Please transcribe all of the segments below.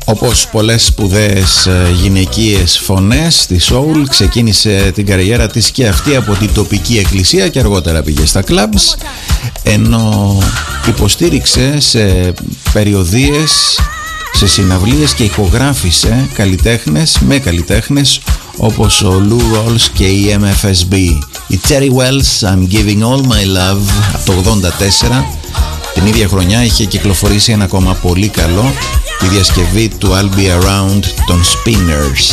Όπως πολλές σπουδαίες γυναικείες φωνές στη soul, ξεκίνησε την καριέρα της και αυτή από την τοπική εκκλησία και αργότερα πήγε στα clubs, ενώ υποστήριξε σε περιοδίες, σε συναυλίες και ηχογράφησε καλλιτέχνες όπως ο Lou Rawls και η MFSB. Η Terry Wells, I'm Giving All My Love, από το 84. Την ίδια χρονιά είχε κυκλοφορήσει ένα ακόμα πολύ καλό, τη διασκευή του I'll Be Around των Spinners.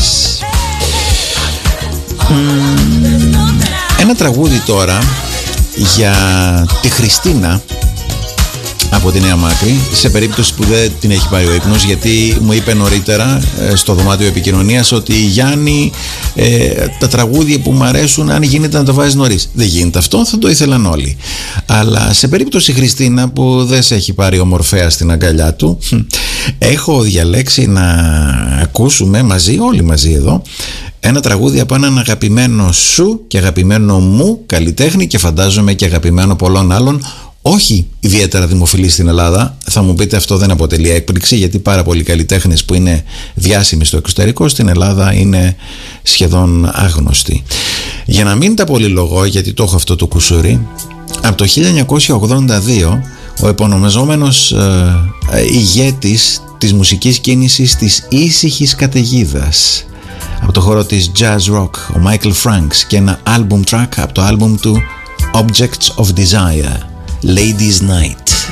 Ένα τραγούδι τώρα για τη Χριστίνα από τη Νέα Μάκρη, σε περίπτωση που δεν την έχει πάρει ο ύπνος, γιατί μου είπε νωρίτερα στο δωμάτιο επικοινωνίας ότι Γιάννη, τα τραγούδια που μου αρέσουν αν γίνεται να τα βάζεις νωρίς. Δεν γίνεται αυτό, θα το ήθελαν όλοι. Αλλά σε περίπτωση Χριστίνα που δεν σε έχει πάρει ο Μορφέας στην αγκαλιά του, έχω διαλέξει να ακούσουμε μαζί, όλοι μαζί εδώ, ένα τραγούδι από έναν αγαπημένο σου και αγαπημένο μου καλλιτέχνη και φαντάζομαι και αγαπημένο πολλών άλλων, όχι ιδιαίτερα δημοφιλή στην Ελλάδα. Θα μου πείτε, αυτό δεν αποτελεί έκπληξη, γιατί πάρα πολλοί καλλιτέχνες που είναι διάσημοι στο εξωτερικό στην Ελλάδα είναι σχεδόν άγνωστοι. Για να μην τα πολυλογώ, γιατί το έχω αυτό το κουσούρι, από το 1982 ο επωνομαζόμενος ηγέτης της μουσικής κίνησης της ήσυχης καταιγίδας, από το χώρο της jazz rock, ο Michael Franks, και ένα album track από το album του Objects of Desire, Ladies Night.